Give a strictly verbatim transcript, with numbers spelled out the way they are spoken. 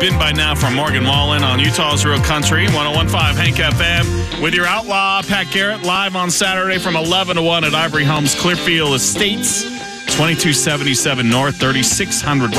been by now from Morgan Wallen on Utah's Real Country, one oh one point five Hank F M, with your outlaw, Pat Garrett, live on Saturday from eleven to one at Ivory Homes Clearfield Estates, twenty-two seventy-seven North, thirty-six hundred